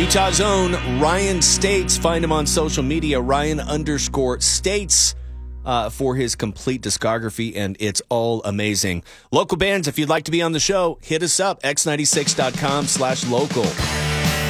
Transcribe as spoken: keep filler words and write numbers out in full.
Utah's own Ryan States. Find him on social media, Ryan underscore States, uh, for his complete discography, and it's all amazing. Local bands, if you'd like to be on the show, hit us up, x ninety-six dot com slash local.